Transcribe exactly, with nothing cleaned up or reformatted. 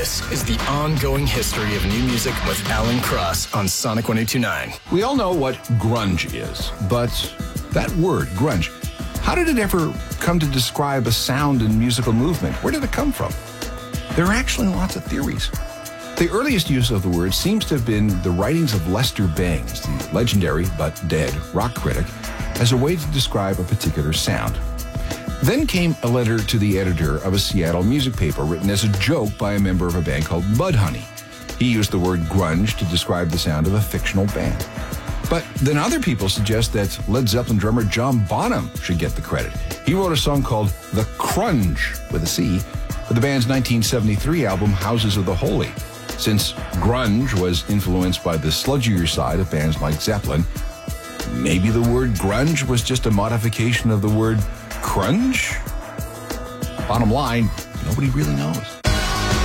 This is the ongoing history of new music with Alan Cross on Sonic one oh two point nine. We all know what grunge is, but that word, grunge, how did it ever come to describe a sound and musical movement? Where did it come from? There are actually lots of theories. The earliest use of the word seems to have been the writings of Lester Bangs, the legendary but dead rock critic, as a way to describe a particular sound. Then came a letter to the editor of a Seattle music paper written as a joke by a member of a band called Mudhoney. He used the word grunge to describe the sound of a fictional band. But then other people suggest that Led Zeppelin drummer John Bonham should get the credit. He wrote a song called The Crunge, with a C, for the band's nineteen seventy-three album Houses of the Holy. Since grunge was influenced by the sludgier side of bands like Zeppelin, maybe the word grunge was just a modification of the word crunge? Bottom line, nobody really knows.